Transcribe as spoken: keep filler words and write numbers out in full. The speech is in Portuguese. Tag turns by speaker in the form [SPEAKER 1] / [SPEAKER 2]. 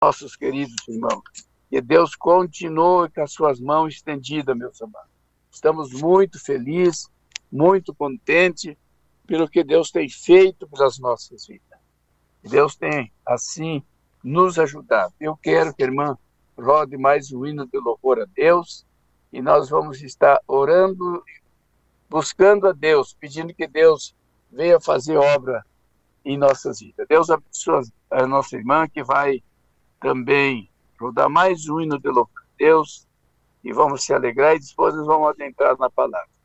[SPEAKER 1] nossos queridos irmãos. Que Deus continue com as suas mãos estendidas, meus amados. Estamos muito felizes, muito contentes pelo que Deus tem feito pelas nossas vidas. Deus tem, assim, nos ajudado. Eu quero que a irmã rode mais um hino de louvor a Deus e nós vamos estar orando, buscando a Deus, pedindo que Deus venha fazer obra em nossas vidas. Deus abençoe a nossa irmã que vai também rodar mais um hino de louvor a Deus e vamos se alegrar e depois nós vamos adentrar na palavra.